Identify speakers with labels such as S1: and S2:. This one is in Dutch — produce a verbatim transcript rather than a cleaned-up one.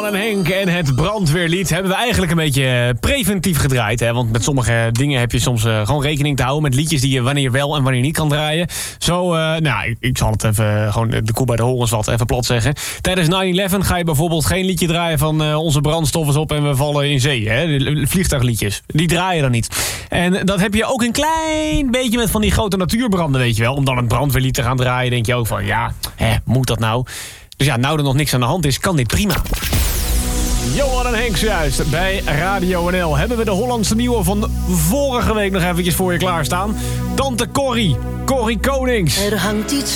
S1: en Henk en het brandweerlied hebben we eigenlijk een beetje preventief gedraaid. Hè? Want met sommige dingen heb je soms uh, gewoon rekening te houden met liedjes die je wanneer wel en wanneer niet kan draaien. Zo, uh, nou, ik, ik zal het even, gewoon de koe bij de horens wat even plat zeggen. Tijdens nine eleven ga je bijvoorbeeld geen liedje draaien van uh, onze brandstof is op en we vallen in zee. Hè? De vliegtuigliedjes, die draaien dan niet. En dat heb je ook een klein beetje met van die grote natuurbranden, weet je wel. Om dan een brandweerlied te gaan draaien, denk je ook van, ja, hè, moet dat nou? Dus ja, nou er nog niks aan de hand is, kan dit prima. Johan en Henk juist bij Radio N L. Hebben we de Hollandse nieuwe van vorige week nog eventjes voor je klaarstaan. Tante Corrie, Corrie Konings.
S2: Er hangt iets